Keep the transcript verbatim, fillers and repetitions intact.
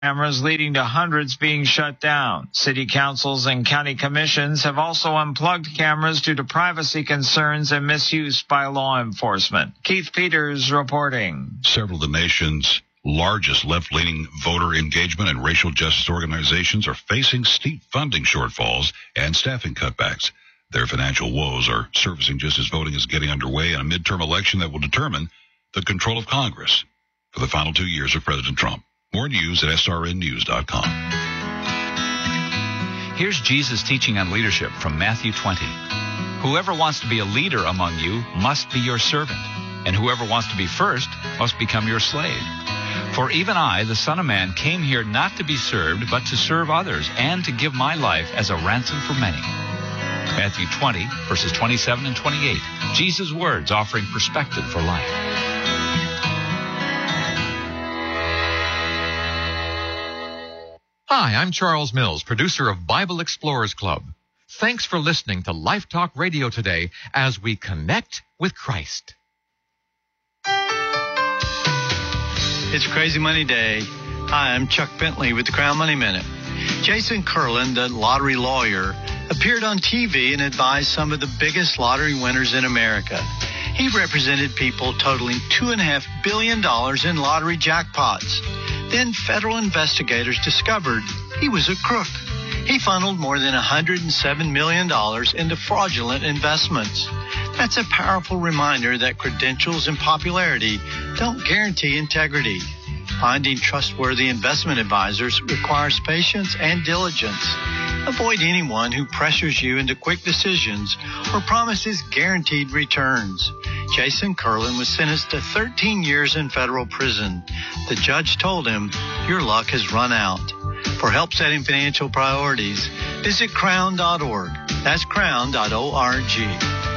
cameras, leading to hundreds being shut down. City councils and county commissions have also unplugged cameras due to privacy concerns and misuse by law enforcement. Keith Peters reporting. Several of the nation's largest left-leaning voter engagement and racial justice organizations are facing steep funding shortfalls and staffing cutbacks. Their financial woes are surfacing just as voting is getting underway in a midterm election that will determine the control of Congress for the final two years of President Trump. More news at S R N news dot com. Here's Jesus teaching on leadership from Matthew twenty. Whoever wants to be a leader among you must be your servant, and whoever wants to be first must become your slave. For even I, the Son of Man, came here not to be served, but to serve others, and to give my life as a ransom for many. Matthew twenty, verses twenty-seven and twenty-eight. Jesus' words offering perspective for life. Hi, I'm Charles Mills, producer of Bible Explorers Club. Thanks for listening to Life Talk Radio today as we connect with Christ. It's Crazy Money Day. Hi, I'm Chuck Bentley with the Crown Money Minute. Jason Curlin, the lottery lawyer, appeared on T V and advised some of the biggest lottery winners in America. He represented people totaling two point five billion dollars in lottery jackpots. Then federal investigators discovered he was a crook. He funneled more than one hundred seven million dollars into fraudulent investments. That's a powerful reminder that credentials and popularity don't guarantee integrity. Finding trustworthy investment advisors requires patience and diligence. Avoid anyone who pressures you into quick decisions or promises guaranteed returns. Jason Curlin was sentenced to thirteen years in federal prison. The judge told him, "Your luck has run out." For help setting financial priorities, visit crown dot org. That's crown dot org.